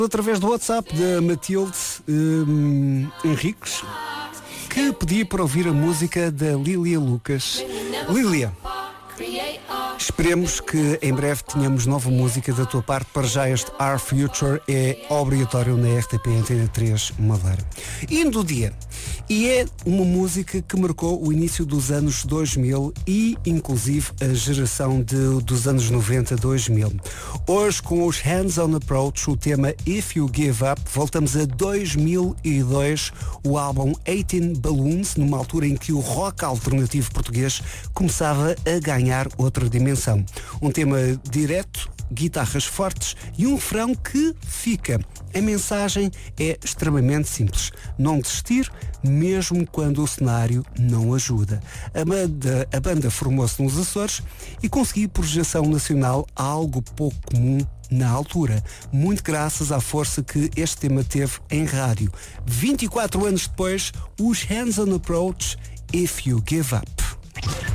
Através do WhatsApp da Matilde Henriques, que pedia para ouvir a música da Lília Lucas. Lília, esperemos que em breve tenhamos nova música da tua parte. Para já este Our Future é obrigatório na RTP Antena 3 Madeira. Indo o dia, e é uma música que marcou o início dos anos 2000 e inclusive a geração dos anos 90-2000. Hoje, com os Hands on Approach, o tema If You Give Up, voltamos a 2002, o álbum 18 Balloons, numa altura em que o rock alternativo português começava a ganhar outra dimensão. Um tema direto, guitarras fortes e um refrão que fica. A mensagem é extremamente simples: não desistir, mesmo quando o cenário não ajuda. A banda formou-se nos Açores e conseguiu projeção nacional, algo pouco comum na altura, muito graças à força que este tema teve em rádio. 24 anos depois, os Hands on Approach, If You Give Up.